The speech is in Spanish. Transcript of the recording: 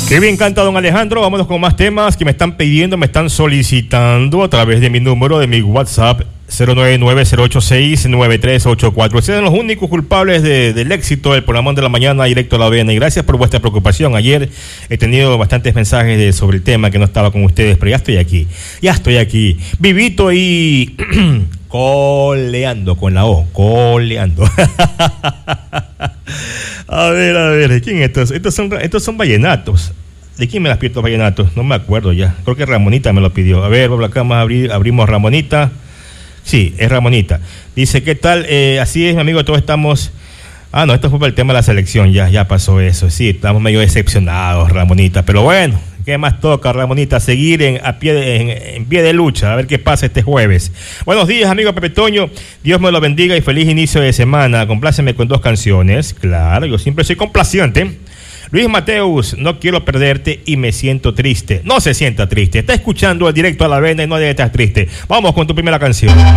Qué bien canta don Alejandro. Vámonos con más temas que me están pidiendo, me están solicitando a través de mi número, de mi WhatsApp 099-086-9384. Ustedes son los únicos culpables del éxito del programa de la mañana directo a la avena. Y gracias por vuestra preocupación. Ayer he tenido bastantes mensajes sobre el tema, que no estaba con ustedes, pero ya estoy aquí. Vivito y coleando con la O, coleando. A ver, ¿quién es estos? Estos son vallenatos. ¿De quién me las pidió estos vallenatos? No me acuerdo ya. Creo que Ramonita me lo pidió. A ver, por acá más abrimos Ramonita. Sí, es Ramonita. Dice, ¿qué tal? Así es, mi amigo, todos estamos... Ah, no, esto fue para el tema de la selección. Ya pasó eso. Sí, estamos medio decepcionados, Ramonita. Pero bueno, ¿qué más toca, Ramonita? Seguir en pie de lucha. A ver qué pasa este jueves. Buenos días, amigo Pepe Toño. Dios me lo bendiga y feliz inicio de semana. Compláceme con 2 canciones. Claro, yo siempre soy complaciente. Luis Mateus, no quiero perderte y me siento triste. No se sienta triste. Está escuchando el directo a la avena y no debe estar triste. Vamos con tu primera canción.